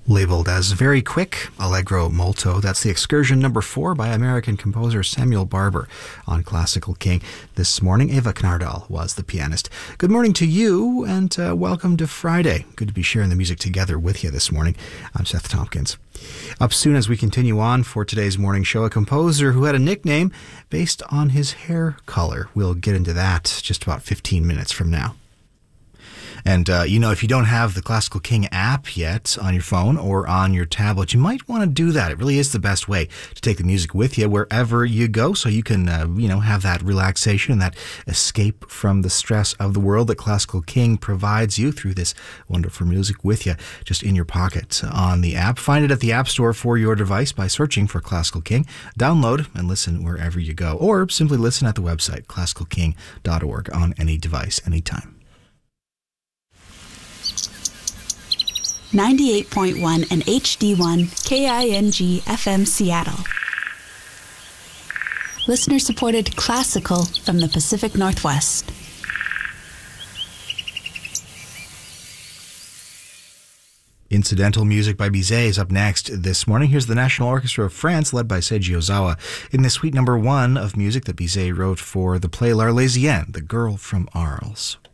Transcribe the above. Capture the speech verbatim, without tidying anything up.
Labeled as very quick, Allegro molto. That's the excursion number four by American composer Samuel Barber on Classical King. This morning, Eva Knardal was the pianist. Good morning to you, and uh, welcome to Friday. Good to be sharing the music together with you this morning. I'm Seth Tompkins. Up soon as we continue on for today's morning show, a composer who had a nickname based on his hair color. We'll get into that just about fifteen minutes from now. And, uh, you know, if you don't have the Classical King app yet on your phone or on your tablet, you might want to do that. It really is the best way to take the music with you wherever you go, so you can, uh, you know, have that relaxation and that escape from the stress of the world that Classical King provides you through this wonderful music with you, just in your pocket on the app. Find it at the App Store for your device by searching for Classical King. Download and listen wherever you go, or simply listen at the website, classical king dot org, on any device, anytime. ninety-eight point one and H D one K I N G F M Seattle. Listener-supported classical from the Pacific Northwest. Incidental music by Bizet is up next this morning. Here's the National Orchestra of France, led by Seiji Ozawa, in the suite number one of music that Bizet wrote for the play L'Arlésienne, The Girl from Arles.